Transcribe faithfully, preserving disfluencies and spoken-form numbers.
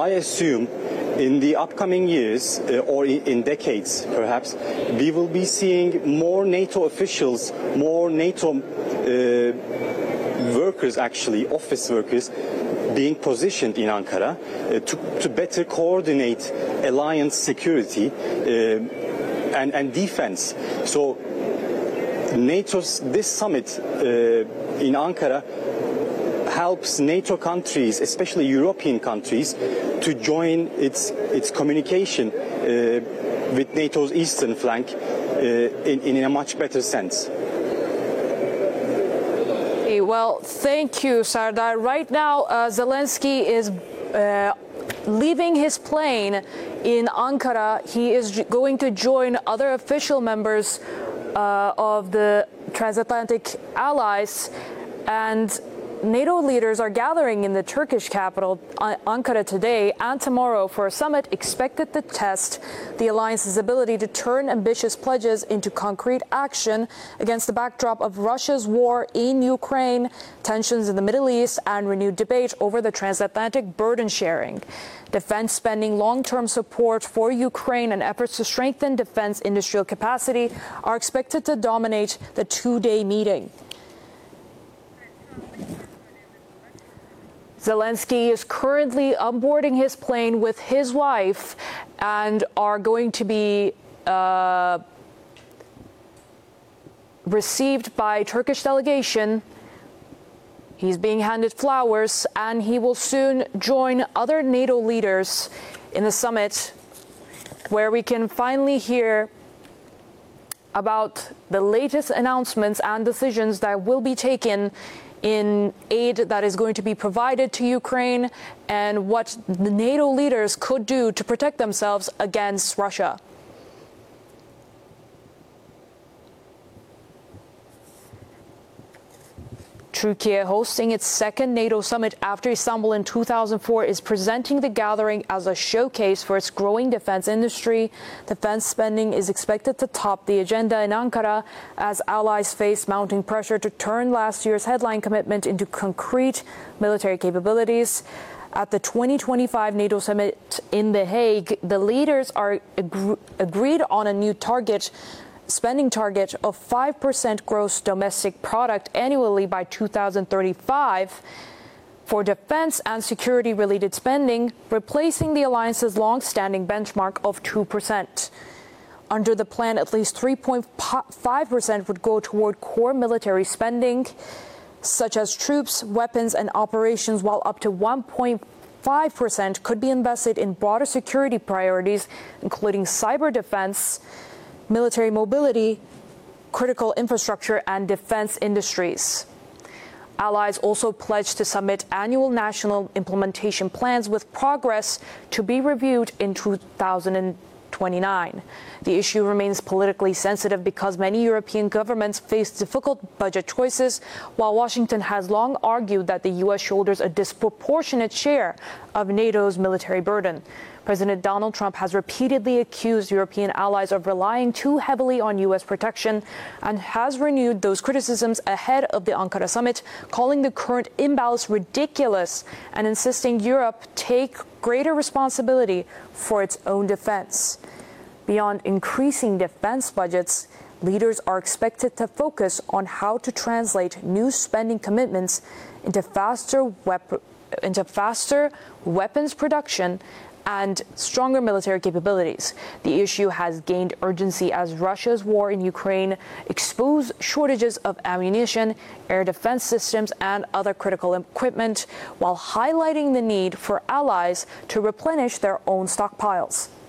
I assume in the upcoming years, uh, or in decades perhaps, we will be seeing more NATO officials, more NATO uh, workers, actually, office workers, being positioned in Ankara uh, to, to better coordinate alliance security uh, and, and defense. So NATO's, this summit uh, in Ankara helps NATO countries, especially European countries, to join its its communication uh, with NATO's eastern flank uh, in, in a much better sense. Well, thank you, Sardar. Right now, uh, Zelensky is uh, leaving his plane in Ankara. He is going to join other official members uh, of the transatlantic allies, and NATO leaders are gathering in the Turkish capital, Ankara, today and tomorrow for a summit expected to test the alliance's ability to turn ambitious pledges into concrete action against the backdrop of Russia's war in Ukraine, tensions in the Middle East, and renewed debate over the transatlantic burden sharing. Defense spending, long-term support for Ukraine, and efforts to strengthen defense industrial capacity are expected to dominate the two-day meeting. Zelensky is currently onboarding his plane with his wife and are going to be uh, received by Turkish delegation. He's being handed flowers, and he will soon join other NATO leaders in the summit, where we can finally hear about the latest announcements and decisions that will be taken in aid that is going to be provided to Ukraine, and what the NATO leaders could do to protect themselves against Russia. Turkey, hosting its second NATO summit after Istanbul in two thousand four, is presenting the gathering as a showcase for its growing defense industry. Defense spending is expected to top the agenda in Ankara as allies face mounting pressure to turn last year's headline commitment into concrete military capabilities. At the twenty twenty-five NATO summit in The Hague, the leaders are ag- agreed on a new target spending target of five percent gross domestic product annually by two thousand thirty-five for defense and security-related spending, replacing the alliance's long-standing benchmark of two percent. Under the plan, at least three point five percent would go toward core military spending, such as troops, weapons, and operations, while up to one point five percent could be invested in broader security priorities, including cyber defense, military mobility, critical infrastructure, and defense industries. Allies also pledged to submit annual national implementation plans with progress to be reviewed in two thousand twenty-nine. The issue remains politically sensitive because many European governments face difficult budget choices, while Washington has long argued that the U S shoulders a disproportionate share of NATO's military burden. President Donald Trump has repeatedly accused European allies of relying too heavily on U S protection and has renewed those criticisms ahead of the Ankara summit, calling the current imbalance ridiculous and insisting Europe take greater responsibility for its own defense. Beyond increasing defense budgets, leaders are expected to focus on how to translate new spending commitments into faster, wep- into faster weapons production and stronger military capabilities. The issue has gained urgency as Russia's war in Ukraine exposed shortages of ammunition, air defense systems, and other critical equipment, while highlighting the need for allies to replenish their own stockpiles.